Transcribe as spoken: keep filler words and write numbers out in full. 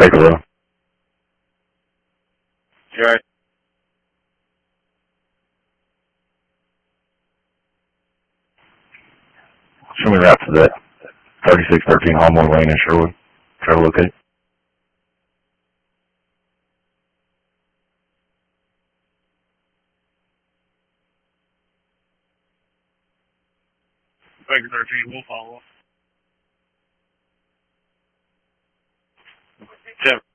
Take a look. Okay. Show me route to that. thirty-six thirteen Hallmore Lane in Sherwood. Try to locate. Baker thirteen, we'll follow up. Tim.